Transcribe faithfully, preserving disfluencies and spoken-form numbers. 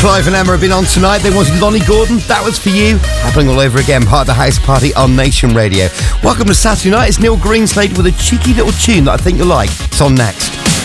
Clive and Emma have been on tonight. They wanted Lonnie Gordon. That was for you. Happening all over again. Part of the House Party on Nation Radio. Welcome to Saturday night. It's Neil Greenslade with a cheeky little tune that I think you'll like. It's on next.